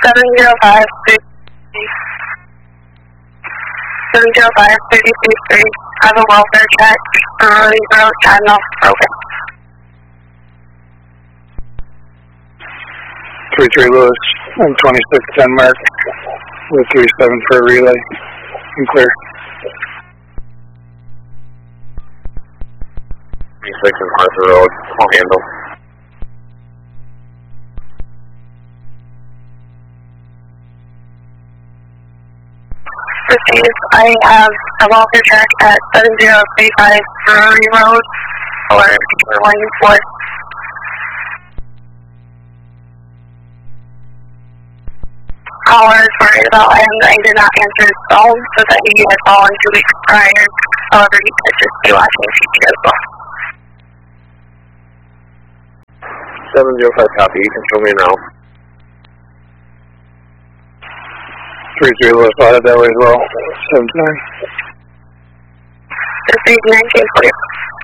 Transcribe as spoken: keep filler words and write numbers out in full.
seven zero five, seven zero five, thirty three three. I have a welfare check for Rolling Road, Cardinal, broken. three three Lewis, I'm twenty-six ten Mark, with three seven for a relay, and clear. twenty-six and Arthur Road, I'll handle. Received. I have a welfare check at seven zero three five Brewery Road for one four. Caller is worried about him. I did not answer his phone, so that he had fallen two weeks prior. However, he could just be watching T V as well. seven zero five copy, you can show me now. three three Lewis, I'll head that way as well, seven nine. Received nineteen clear.